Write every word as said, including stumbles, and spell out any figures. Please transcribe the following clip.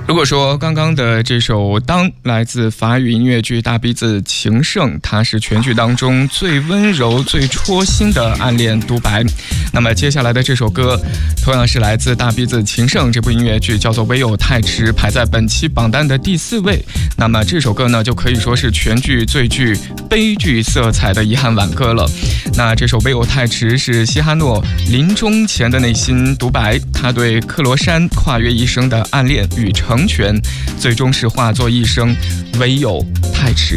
如果说刚刚的这首《当》来自法语音乐剧《大鼻子情圣》，它是全剧当中最温柔最戳心的暗恋独白，那么接下来的这首歌同样是来自《大鼻子情圣》这部音乐剧，叫做《唯有太迟》，排在本期榜单的第四位。那么这首歌呢，就可以说是全剧最具悲剧色彩的遗憾挽歌了。那这首《唯有太迟》是西哈诺临终前的内心独白，他对克罗珊跨越一生的暗恋与成全，最终是化作一声唯有太迟。